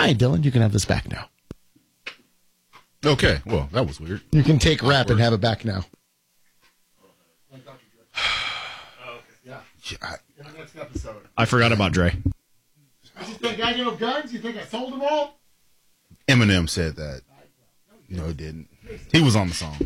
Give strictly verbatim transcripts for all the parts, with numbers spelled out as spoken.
Hi, Dylan, you can have this back now. Okay, well, that was weird. You can take rap and have it back now. Yeah, I, Next episode. I forgot about Dre. You think I give him guns? You think I sold them all? Eminem said that. No, he didn't. He was on the song.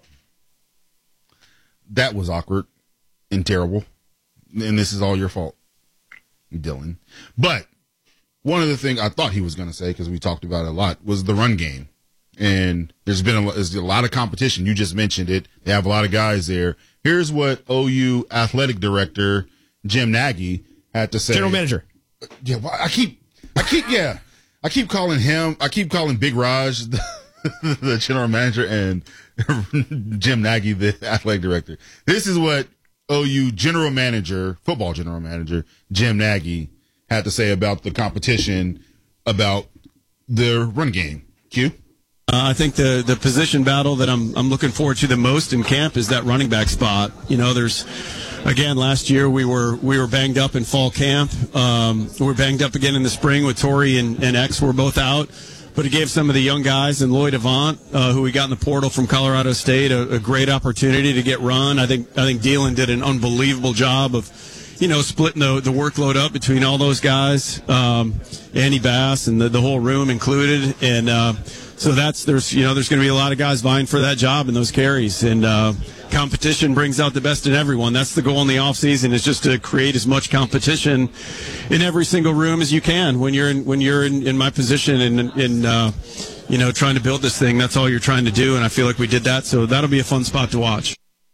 That was awkward and terrible. And this is all your fault, Dylan. But one of the things I thought he was going to say, because we talked about it a lot, was the run game. And there's been a, there's a lot of competition. You just mentioned it. They have a lot of guys there. Here's what O U athletic director Jim Nagy had to say. General manager. Yeah, well, I keep, I keep, yeah, I keep calling him, I keep calling Big Raj the, the general manager and Jim Nagy the athletic director. This is what O U general manager, football general manager Jim Nagy had to say about the competition, about the run game. Q? Uh, I think the, the position battle that I'm I'm looking forward to the most in camp is that running back spot. You know, there's again last year we were we were banged up in fall camp. Um, we were banged up again in the spring with Torrey and, and X were both out. But it gave some of the young guys and Lloyd Avant, uh, who we got in the portal from Colorado State, a, a great opportunity to get run. I think I think Dylan did an unbelievable job of, you know, splitting the, the workload up between all those guys, um, Andy Bass and the, the whole room included. And uh, so that's there's you know there's going to be a lot of guys vying for that job and those carries. And uh, competition brings out the best in everyone. That's the goal in the offseason, is just to create as much competition in every single room as you can. When you're in when you're in, in my position and in, in uh, you know trying to build this thing, that's all you're trying to do. And I feel like we did that. So that'll be a fun spot to watch.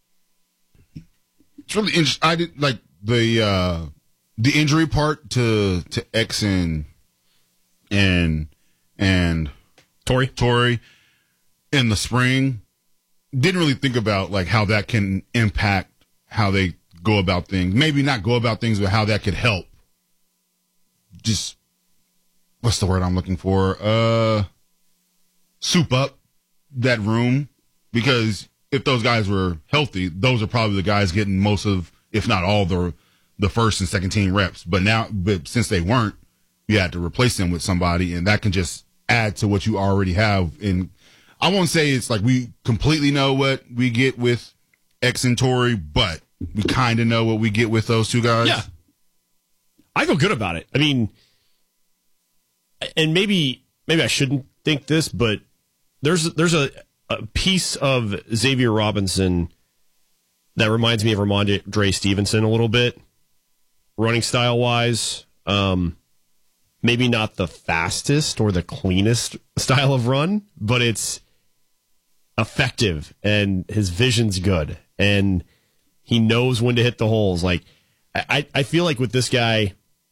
It's really interesting. I did like the uh, the injury part to to X and and and Torrey Torrey in the spring. Didn't really think about like how that can impact how they go about things. Maybe not go about things, but how that could help. Just what's the word I'm looking for? Uh, soup up that room, because if those guys were healthy, those are probably the guys getting most of, if not all, the the first and second team reps. But now, but since they weren't, you had to replace them with somebody, and that can just add to what you already have. And I won't say it's like we completely know what we get with X and Torrey, but we kind of know what we get with those two guys. Yeah. I feel good about it. I mean, and maybe maybe I shouldn't think this, but there's there's a, a piece of Xavier Robinson that reminds me of Ramondre Stevenson a little bit, running style wise. Um, maybe not the fastest or the cleanest style of run, but it's effective, and his vision's good, and he knows when to hit the holes. Like I, I feel like with this guy,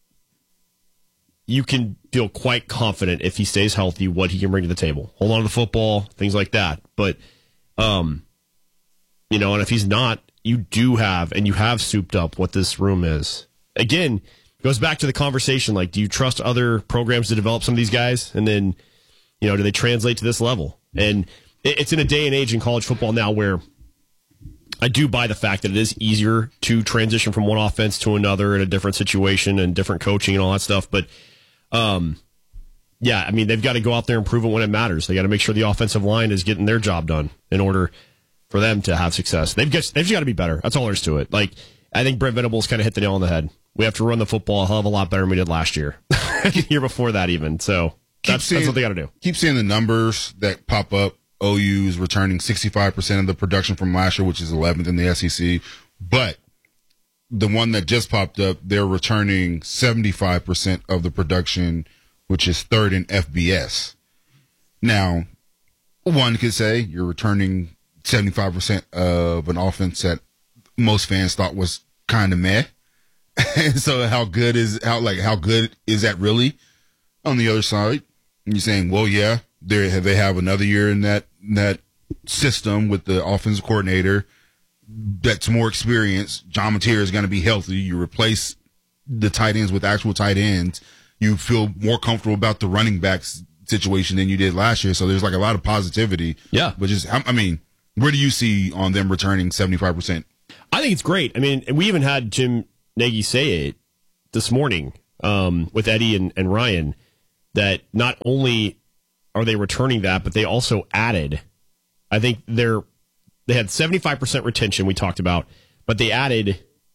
you can feel quite confident if he stays healthy what he can bring to the table. Hold on to the football, things like that. But, um, you know, and if he's not, you do have, and you have souped up what this room is. Again, it goes back to the conversation, like, do you trust other programs to develop some of these guys? And then, you know, do they translate to this level? And it's in a day and age in college football now where I do buy the fact that it is easier to transition from one offense to another in a different situation and different coaching and all that stuff. But, um, yeah, I mean, they've got to go out there and prove it when it matters. They got to make sure the offensive line is getting their job done in order for them to have success. They've got, they've got to be better. That's all there is to it. Like, I think Brent Venables kind of hit the nail on the head. We have to run the football a hell of a lot better than we did last year. The year before that even. So that's, seeing, that's what they got to do. Keep seeing the numbers that pop up. O U's returning sixty-five percent of the production from last year, which is eleventh in the S E C. But the one that just popped up, they're returning seventy-five percent of the production, which is third in F B S. Now, one could say you're returning seventy-five percent of an offense that most fans thought was kind of meh. And so how good is how like how good is that really? On the other side, you're saying, well, yeah, they they have another year in that in that system with the offensive coordinator that's more experienced. John Mateer is going to be healthy. You replace the tight ends with actual tight ends. You feel more comfortable about the running backs situation than you did last year. So there's like a lot of positivity. Yeah, but just I mean, where do you see on them returning seventy-five percent? I think it's great. I mean, we even had Jim Nagy say it this morning um, with Eddie and, and Ryan. that not only are they returning that, but they also added, I think they're, they had seventy-five percent retention we talked about, but they added,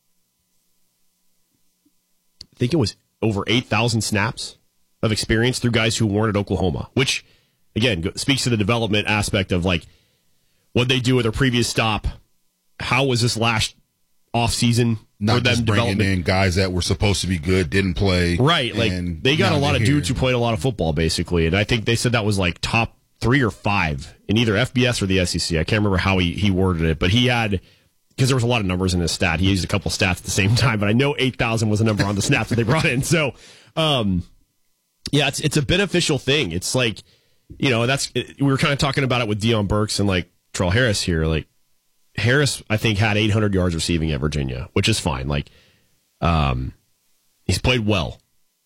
I think it was over eight thousand snaps of experience through guys who weren't at Oklahoma, which, again, speaks to the development aspect of like what they do with their previous stop. How was this last offseason for Not them just bringing development? in guys that were supposed to be good, didn't play. Right, like and they got a now lot of they're dudes here. who played a lot of football, basically, and I think they said that was like top three or five in either F B S or the S E C. I can't remember how he, he worded it, but he had, because there was a lot of numbers in his stat, he used a couple stats at the same time, but I know eight thousand was the number on the snaps that they brought in. So, um, yeah, it's it's a beneficial thing. It's like, you know, that's we were kind of talking about it with Deion Burks and like Terrell Harris here. Like Harris, I think, had eight hundred yards receiving at Virginia, which is fine. Like, um, he's played well.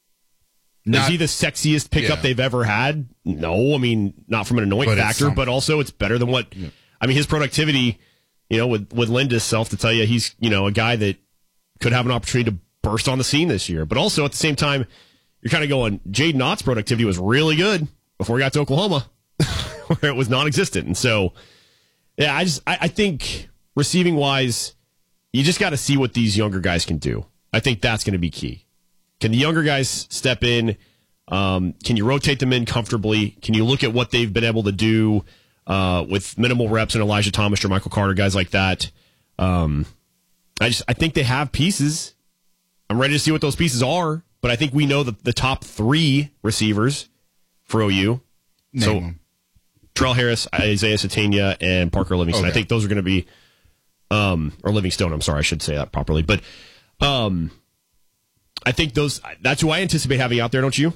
Not- Is he the sexiest pickup Yeah. they've ever had? No, I mean, not from an annoying But it's factor, something. but also it's better than what, Yeah. I mean, his productivity, you know, would, would lend itself to tell you he's, you know, a guy that could have an opportunity to burst on the scene this year. But also at the same time, you're kind of going, Jaden Ott's productivity was really good before he got to Oklahoma, where it was non-existent. And so, yeah, I just, I, I think receiving wise, you just got to see what these younger guys can do. I think that's going to be key. Can the younger guys step in? Um, can you rotate them in comfortably? Can you look at what they've been able to do uh, with minimal reps and Elijah Thomas or Michael Carter, guys like that? Um, I just I think they have pieces. I'm ready to see what those pieces are, but I think we know that the top three receivers for O U. Name so them. Terrell Harris, Isaiah Satania, and Parker Livingston. Okay. I think those are going to be, um, or Livingstone. I'm sorry, I should say that properly, but. Um, I think those, that's who I anticipate having out there, don't you?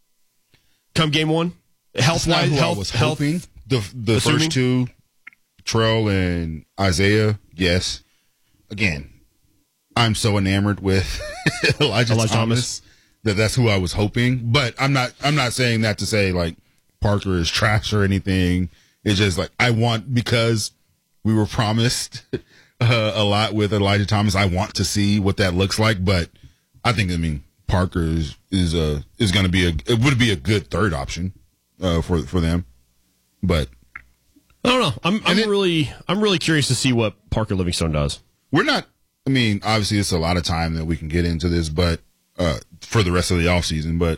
Come game one? Health That's not wise, who health, I was health. hoping. The the assuming? first two, Trell and Isaiah, yes. Again, I'm so enamored with Elijah, Elijah Thomas, Thomas. that that's who I was hoping. But I'm not. I'm not saying that to say like Parker is trash or anything. It's just like I want, because we were promised uh, a lot with Elijah Thomas. I want to see what that looks like, but. I think, I mean, Parker is is a is going to be a it would be a good third option uh, for for them, but I don't know. I'm I'm then- really I'm really curious to see what Parker Livingstone does. we're not. I mean, obviously, it's a lot of time that we can get into this, but uh, for the rest of the offseason. But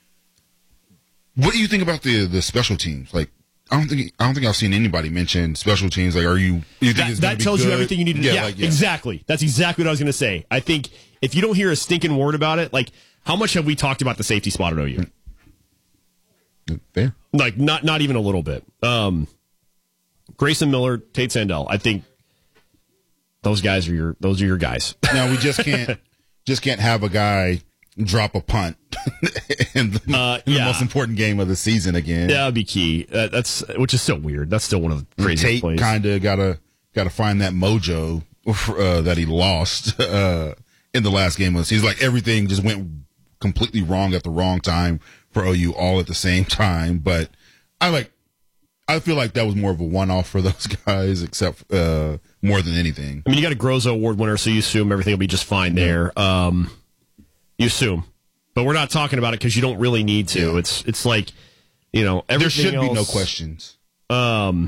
what do you think about the the special teams? Like, I don't think I don't think I've seen anybody mention special teams. Like, are you? you think That, it's gonna that be tells you good? everything you need to know. Yeah, like, yeah. exactly. That's exactly what I was going to say. I think if you don't hear a stinking word about it, like how much have we talked about the safety spot at O U? Fair. Like not not even a little bit. Um, Grayson Miller, Tate Sandell. I think those guys are your those are your guys. Now we just can't just can't have a guy drop a punt in, the, Uh, in the yeah. most important game of the season again. That would be key. Uh, that's which is so weird. That's still one of the craziest Tate plays. kind of gotta gotta find that mojo uh, that he lost uh, in the last game of the season. Like everything just went completely wrong at the wrong time for O U all at the same time. But I like. I feel like that was more of a one-off for those guys, except uh, more than anything. I mean, you got a Grozo Award winner, so you assume everything will be just fine there. Um, you assume, but we're not talking about it because you don't really need to. Yeah. It's it's like you know everything There should be no else- questions. Um,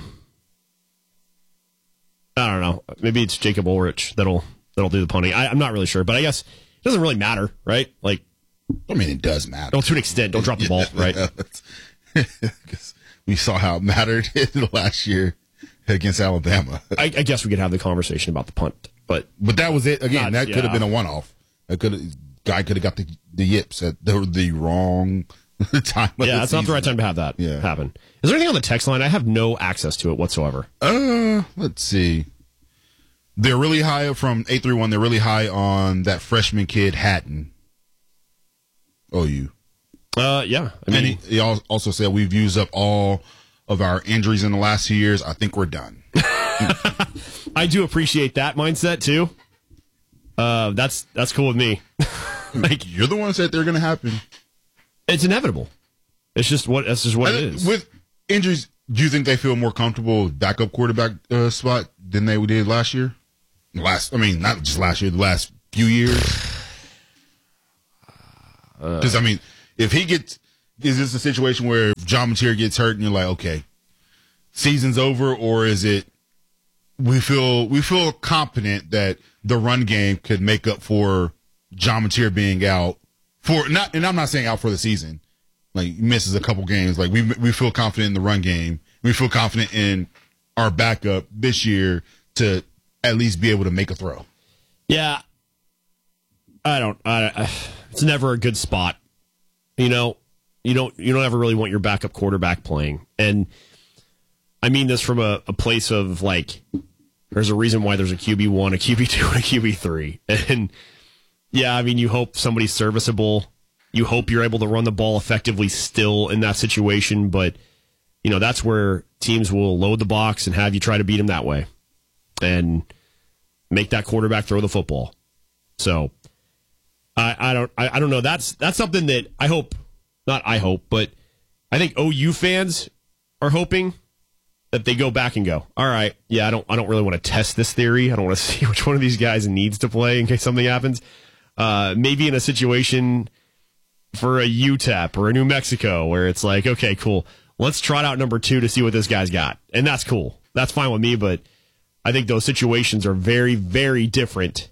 I don't know. Maybe it's Jacob Ulrich that'll that'll do the punting. I, I'm not really sure, but I guess it doesn't really matter, right? Like, I mean, it does matter. don't to an extent, don't drop the ball, right? Because we saw how it mattered last year against Alabama. I, I guess we could have the conversation about the punt, but But that was it. Again, Not- that could have yeah. been a one-off. That could have guy could have got the, the yips at the, the wrong time. Of yeah, the that's not the right season. time to have that Yeah. happen. Is there anything on the text line? I have no access to it whatsoever. Uh, let's see. They're really high from eight three one. They're really high on that freshman kid Hatton. O U. Uh, yeah, I mean, And he, he al- also said we've used up all of our injuries in the last two years. I think we're done. I do appreciate that mindset too. Uh, that's that's cool with me. Like, You're the one that said they're going to happen. it's inevitable. It's just what that's just what it And is. With injuries, do you think they feel more comfortable with backup quarterback uh, spot than they did last year? Last, I mean, not just last year, the last few years. Because I mean, if he gets is this a situation where if John Mateer gets hurt and you're like, okay, season's over, or is it we feel we feel confident that the run game could make up for John Mateer being out for not, and I'm not saying out for the season, like he misses a couple games. Like we we feel confident in the run game. We feel confident in our backup this year to at least be able to make a throw. Yeah, I don't. I, it's never a good spot. You know, you don't you don't ever really want your backup quarterback playing, and I mean this from a, a place of like, there's a reason why there's a Q B one, a Q B two, and a Q B three, and yeah, I mean you hope somebody's serviceable. You hope you're able to run the ball effectively still in that situation, but you know that's where teams will load the box and have you try to beat them that way, and make that quarterback throw the football. So. I, I don't I, I don't know. That's that's something that I hope, not I hope, but I think O U fans are hoping that they go back and go, all right, yeah, I don't I don't really want to test this theory. I don't want to see which one of these guys needs to play in case something happens. Uh, maybe in a situation for a U T E P or a New Mexico where it's like, okay, cool, let's trot out number two to see what this guy's got, and that's cool. That's fine with me, but I think those situations are very, very different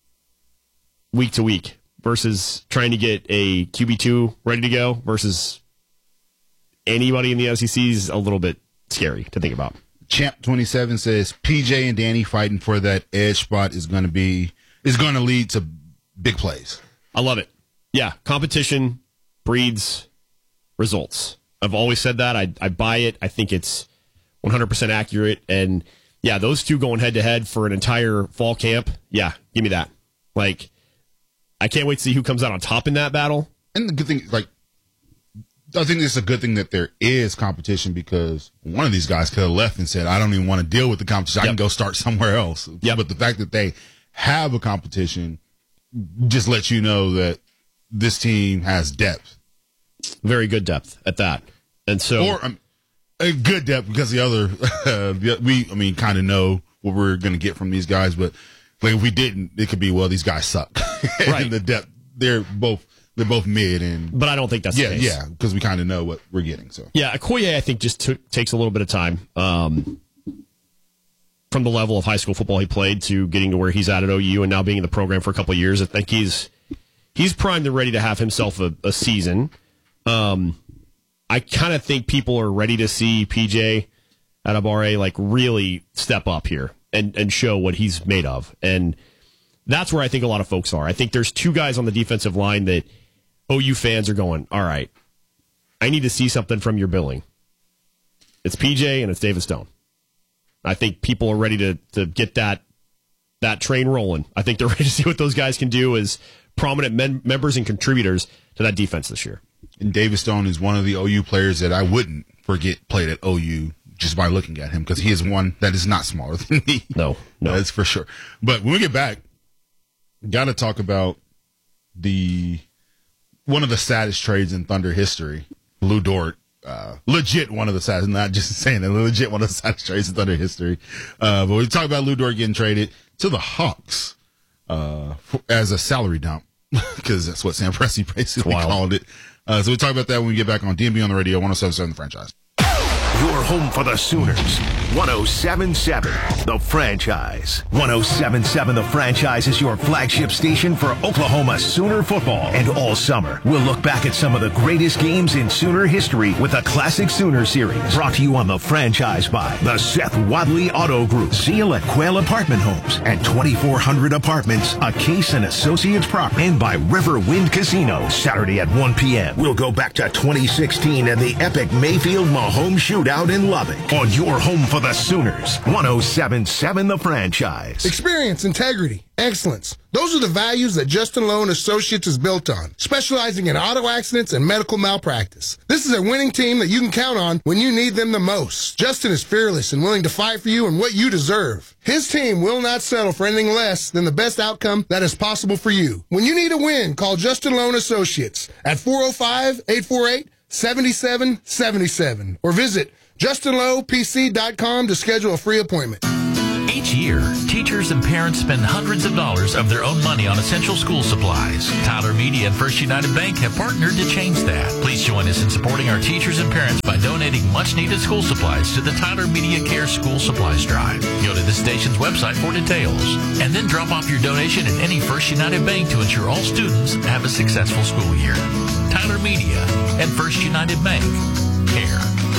week to week. Versus trying to get a Q B two ready to go versus anybody in the S E C is a little bit scary to think about. Champ twenty-seven says P J and Danny fighting for that edge spot is going to be is going to lead to big plays. I love it. Yeah, competition breeds results. I've always said that. I I buy it. I think it's one hundred percent accurate. And yeah, those two going head to head for an entire fall camp. Yeah, give me that. Like. I can't wait to see who comes out on top in that battle. And the good thing, like, I think it's a good thing that there is competition because one of these guys could have left and said, I don't even want to deal with the competition. Yep. I can go start somewhere else. Yep. But the fact that they have a competition just lets you know that this team has depth. Very good depth at that. And so, or um, a good depth because the other, uh, the, we, I mean, kind of know what we're going to get from these guys, but like if we didn't, it could be, well, these guys suck. Right. And the depth, they're both they're both mid, and but I don't think that's yeah, the case. yeah, because we kind of know what we're getting. So yeah, Okoye, I think just took, takes a little bit of time um, from the level of high school football he played to getting to where he's at at O U and now being in the program for a couple of years. I think he's he's primed and ready to have himself a, a season. Um, I kind of think people are ready to see P J Adebawore like really step up here and, and show what he's made of. And that's where I think a lot of folks are. I think there's two guys on the defensive line that O U fans are going, all right, I need to see something from your billing. It's P J and it's David Stone. I think people are ready to, to get that that train rolling. I think they're ready to see what those guys can do as prominent men, members and contributors to that defense this year. And David Stone is one of the O U players that I wouldn't forget played at O U just by looking at him because he is one that is not smaller than me. No, no. That's for sure. But when we get back, got to talk about the one of the saddest trades in Thunder history, Lou Dort. Uh, legit one of the saddest, not just saying that, legit one of the saddest trades in Thunder history. Uh, but we talk about Lou Dort getting traded to the Hawks uh, for, as a salary dump because that's what Sam Presti basically called it. Uh, so we talk about that when we get back on D M B on the radio, one oh seven point seven The Franchise. Your home for the Sooners. one oh seven point seven The Franchise. one oh seven point seven The Franchise is your flagship station for Oklahoma Sooner football. And all summer, we'll look back at some of the greatest games in Sooner history with a Classic Sooner series. Brought to you on The Franchise by the Seth Wadley Auto Group, Zeal at Quail Apartment Homes, and twenty-four hundred Apartments, a Case and Associates property. And by River Wind Casino, Saturday at one p.m. We'll go back to twenty sixteen and the epic Mayfield-Mahomes shootout in Lubbock on your home for the Sooners. one oh seven point seven The Franchise. Experience, integrity, excellence. Those are the values that Justin Lowe and Associates is built on, specializing in auto accidents and medical malpractice. This is a winning team that you can count on when you need them the most. Justin is fearless and willing to fight for you and what you deserve. His team will not settle for anything less than the best outcome that is possible for you. When you need a win, call Justin Lowe and Associates at four oh five, eight four eight, seven seven seven seven or visit justin lowe p c dot com to schedule a free appointment. Each year, teachers and parents spend hundreds of dollars of their own money on essential school supplies. Tyler Media and First United Bank have partnered to change that. Please join us in supporting our teachers and parents by donating much-needed school supplies to the Tyler Media Care School Supplies Drive. Go to the station's website for details, and then drop off your donation at any First United Bank to ensure all students have a successful school year. Tyler Media and First United Bank. Care.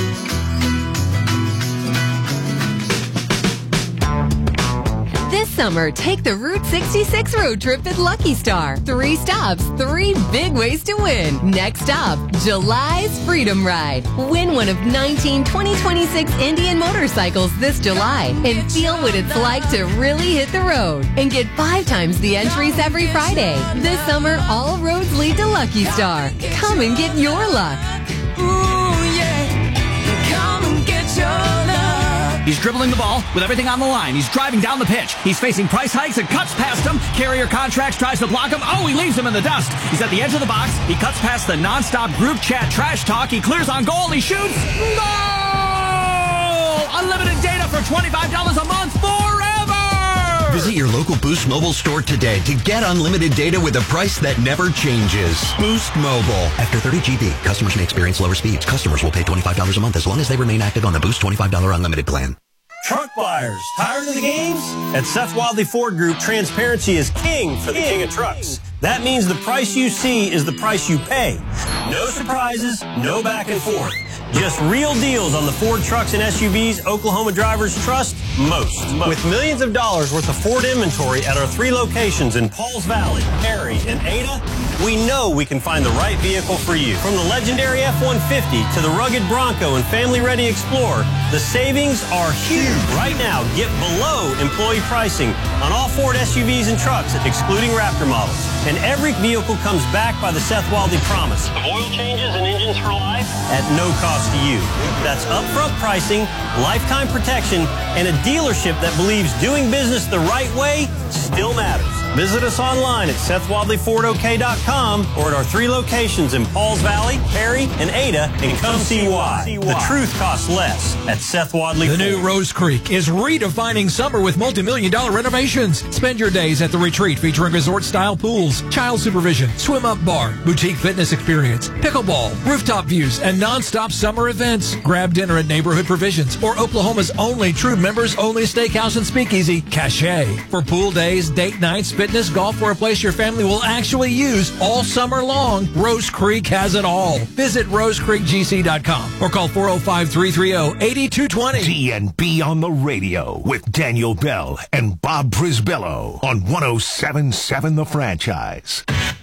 This summer, take the Route sixty-six road trip at Lucky Star. Three stops, three big ways to win. Next up, July's Freedom Ride. Win one of nineteen twenty twenty-six Indian motorcycles this July and feel what it's like to really hit the road. And get five times the entries every Friday. This summer, all roads lead to Lucky Star. Come and get your luck. Ooh, yeah. Come and get your luck. He's dribbling the ball with everything on the line. He's driving down the pitch. He's facing price hikes and cuts past him. Carrier Contracts tries to block him. Oh, he leaves him in the dust. He's at the edge of the box. He cuts past the nonstop group chat trash talk. He clears on goal. He shoots. Goal! Unlimited data for twenty-five dollars a month forever! Visit your local Boost Mobile store today to get unlimited data with a price that never changes. Boost Mobile. After thirty G B, customers may experience lower speeds. Customers will pay twenty-five dollars a month as long as they remain active on the Boost twenty-five dollars unlimited plan. Truck buyers, tired of the games? At Seth Wadley Ford Group, transparency is king for the king of trucks. That means the price you see is the price you pay. No surprises, no back and forth. Just real deals on the Ford trucks and S U Vs Oklahoma drivers trust most. most. With millions of dollars worth of Ford inventory at our three locations in Pauls Valley, Perry, and Ada, we know we can find the right vehicle for you. From the legendary F one fifty to the rugged Bronco and family-ready Explorer, the savings are huge. Right now, get below employee pricing on all Ford S U Vs and trucks, excluding Raptor models. And every vehicle comes back by the Seth Wadley promise of oil changes and engines for life at no cost to you. That's upfront pricing, lifetime protection, and a dealership that believes doing business the right way still matters. Visit us online at Seth Wadley Ford O K dot com or at our three locations in Pauls Valley, Perry, and Ada, and come see why. The truth costs less at Seth Wadley The Ford. new Rose Creek is redefining summer with multi-million dollar renovations. Spend your days at the retreat featuring resort-style pools, child supervision, swim-up bar, boutique fitness experience, pickleball, rooftop views, and non-stop summer events. Grab dinner at Neighborhood Provisions or Oklahoma's only true members-only steakhouse and speakeasy, Cache. For pool days, date nights, fitness, golf, or a place your family will actually use all summer long, Rose Creek has it all. Visit rose creek g c dot com or call four oh five, three three oh, eight two two oh. D and B on the radio with Daniel Bell and Bob Prisbello on one oh seven point seven The Franchise.